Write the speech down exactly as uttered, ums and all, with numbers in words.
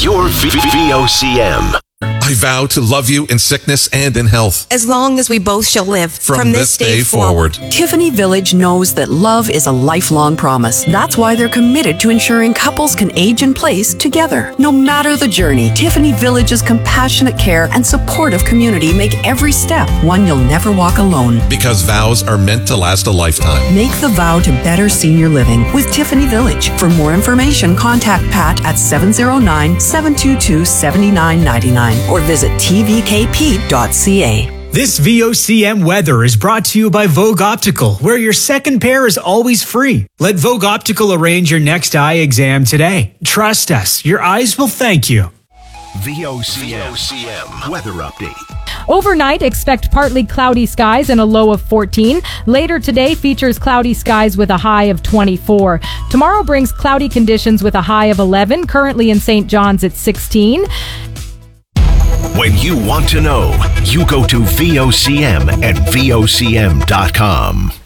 Your V O C M. I vow to love you in sickness and in health. As long as we both shall live. From, from this, this day, day forward. forward. Tiffany Village knows that love is a lifelong promise. That's why they're committed to ensuring couples can age in place together. No matter the journey, Tiffany Village's compassionate care and supportive community make every step one you'll never walk alone. Because vows are meant to last a lifetime. Make the vow to better senior living with Tiffany Village. For more information, contact Pat at seven oh nine, seven two two, seven nine nine nine or visit t v k p dot c a. This V O C M weather is brought to you by Vogue Optical, where your second pair is always free. Let Vogue Optical arrange your next eye exam today. Trust us, your eyes will thank you. V O C M weather update. Overnight, expect partly cloudy skies and a low of fourteen. Later today features cloudy skies with a high of twenty-four. Tomorrow brings cloudy conditions with a high of eleven. Currently in Saint John's at sixteen. When you want to know, you go to V O C M at V O C M dot com.